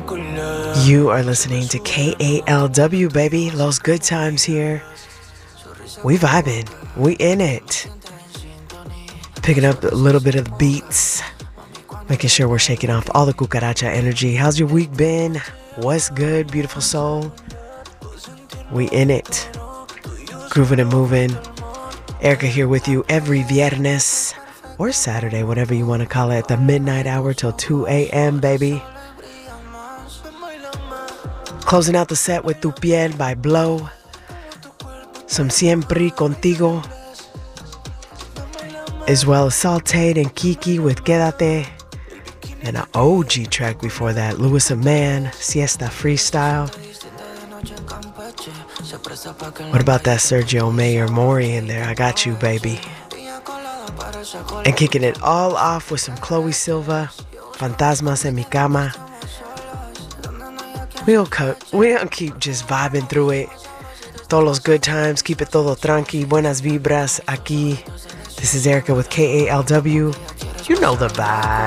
You are listening to KALW, baby. Los good times here. We vibing. We in it. Picking up a little bit of the beats. Making sure we're shaking off all the cucaracha energy. How's your week been? What's good, beautiful soul? We in it. Grooving and moving. Erica here with you every viernes or Saturday, whatever you want to call it, at the midnight hour till 2 a.m., baby. Closing out the set with Tu Piel by Blow. Some Siempre Contigo. As well as Saltate and Kiki with Quédate. And an OG track before that, Louis of Man, Siesta Freestyle. What about that Sergio Mayer Mori in there? I got you, baby. And kicking it all off with some Chloe Silva, Fantasmas en mi cama. We don't keep just vibing through it. Todos los good times, keep it todo tranqui, buenas vibras aquí. This is Erica with KALW. You know the vibe.